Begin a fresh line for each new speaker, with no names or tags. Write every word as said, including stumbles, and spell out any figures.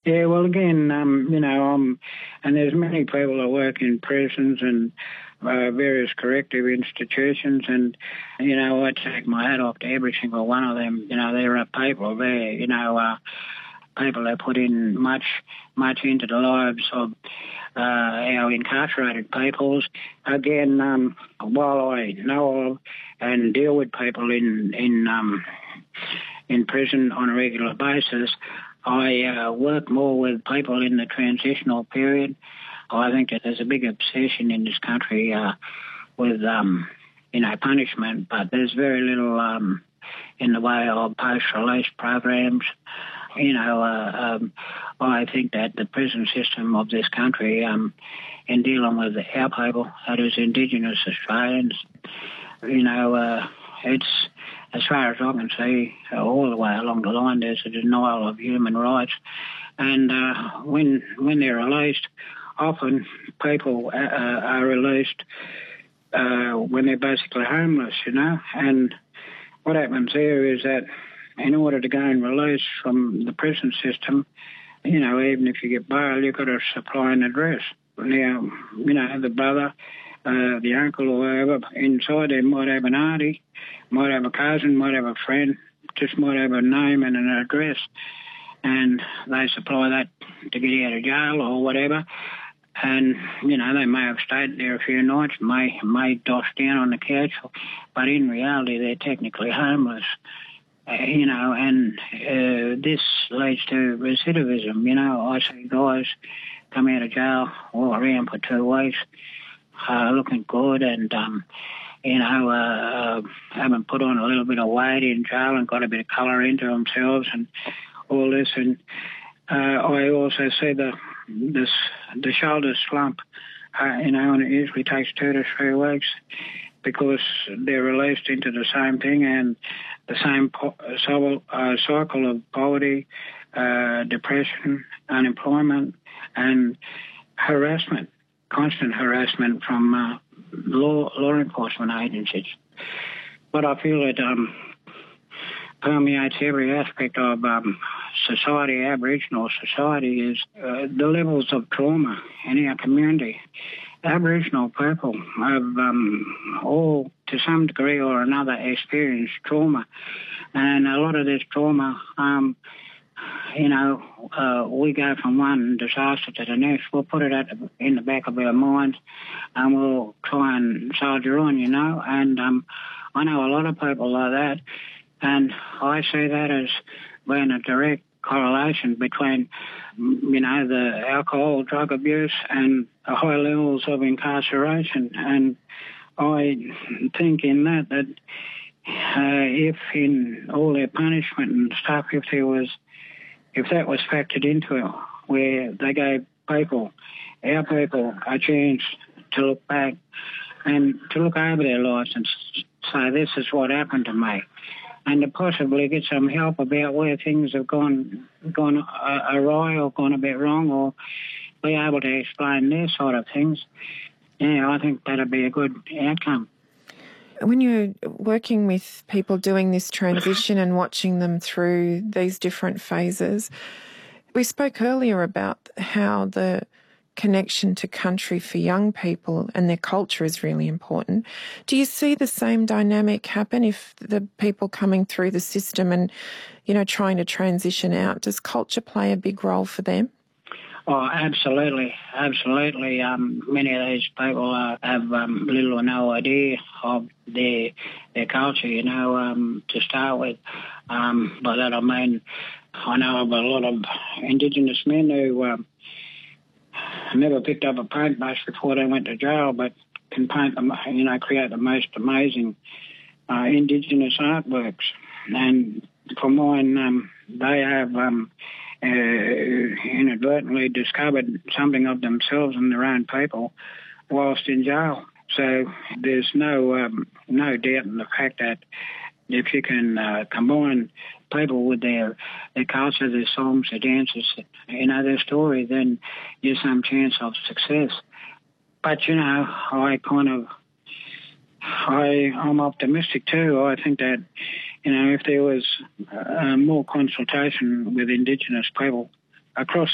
Yeah, well, again, um, you know, um, and there's many people that work in prisons and uh, various corrective institutions, and, you know, I take my hat off to every single one of them. You know, there are people there, you know, uh, people that put in much, much into the lives of uh, our incarcerated peoples. Again, um, while I know of and deal with people in, in, um, in prison on a regular basis, I uh, work more with people in the transitional period. I think that there's a big obsession in this country uh, with, um, you know, punishment, but there's very little um, in the way of post-release programs. You know, uh, um, I think that the prison system of this country, um, in dealing with our people, that is Indigenous Australians, you know, uh, it's, as far as I can see, uh, all the way along the line, there's a denial of human rights. And uh, when when they're released, often people uh, are released uh, when they're basically homeless, you know. And what happens there is that in order to gain release from the prison system, you know, even if you get bail, you've got to supply an address. Now, you know, the brother, uh, the uncle or whoever inside there might have an auntie, might have a cousin, might have a friend, just might have a name and an address. And they supply that to get out of jail or whatever. And, you know, they may have stayed there a few nights, may, may doss down on the couch, but in reality they're technically homeless. Uh, you know, and uh, this leads to recidivism. You know, I see guys come out of jail, walk around for two weeks, uh, looking good and, um, you know, uh, uh, having put on a little bit of weight in jail and got a bit of colour into themselves and all this. And uh, I also see the this the shoulder slump, uh, you know, and it usually takes two to three weeks because they're released into the same thing and the same po- so, uh, cycle of poverty, uh, depression, unemployment, and harassment, constant harassment from uh, law law enforcement agencies. But I feel it um, permeates every aspect of um, society, Aboriginal society, is uh, the levels of trauma in our community. Aboriginal people have um, all, to some degree or another, experienced trauma. And a lot of this trauma, um, you know, uh, we go from one disaster to the next. We'll put it at the, in the back of our minds and we'll try and soldier on, you know. And um, I know a lot of people like that. And I see that as being a direct correlation between, you know, the alcohol, drug abuse and the high levels of incarceration. And I think in that, that uh, if in all their punishment and stuff, if there was, if that was factored into it, where they gave people, our people, a chance to look back and to look over their lives and say, this is what happened to me, and to possibly get some help about where things have gone gone uh, awry or gone a bit wrong, or be able to explain their side of things, yeah, I think that'd be a good outcome.
When you're working with people doing this transition and watching them through these different phases, we spoke earlier about how the connection to country for young people and their culture is really important. Do you see the same dynamic happen if the people coming through the system and, you know, trying to transition out? Does culture play a big role for them?
Oh, absolutely, absolutely. Um, many of these people uh, have um, little or no idea of their their culture, you know, um, to start with. Um, by that I mean, I know of a lot of Indigenous men who um, never picked up a paintbrush before they went to jail, but can paint, them, you know, create the most amazing uh, Indigenous artworks. And for mine, um, they have um, uh, inadvertently discovered something of themselves and their own people whilst in jail. So there's no um, no doubt in the fact that if you can uh, combine people with their, their culture, their songs, their dances, you know, their story, then there's some chance of success. But, you know, I kind of, I, I'm optimistic too. I think that, you know, if there was uh, more consultation with Indigenous people across